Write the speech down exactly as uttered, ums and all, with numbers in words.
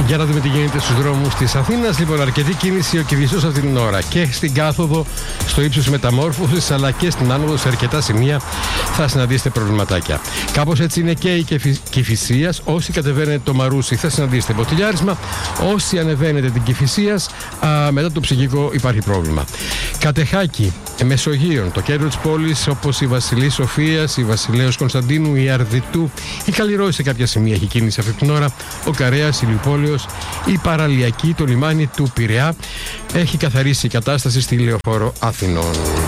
Για να δούμε τι γίνεται στους δρόμους της Αθήνας. Λοιπόν, αρκετή κίνηση ο Κηφισός αυτή την ώρα και στην κάθοδο στο ύψος Μεταμόρφωσης, αλλά και στην άνοδο σε αρκετά σημεία θα συναντήσετε προβληματάκια. Κάπως έτσι είναι και η Κηφισίας. Όσοι κατεβαίνετε το Μαρούσι θα συναντήσετε ποτηλιάρισμα. Όσοι ανεβαίνετε την Κηφισίας, α, μετά το ψυχικό υπάρχει πρόβλημα. Κατεχάκη, Μεσογείων, το κέντρο της πόλης, όπως η Βασιλής Σοφίας, η Βασιλέως Κωνσταντίνου, η Αρδιτού, η Καλλιρόη σε κάποια σημεία έχει κίνηση αυτή την ώρα. Ο Καρέας, η Λιουπόλεως, η Παραλιακή, το λιμάνι του Πειραιά. Έχει καθαρίσει η κατάσταση στη Λεωφόρο Αθηνών.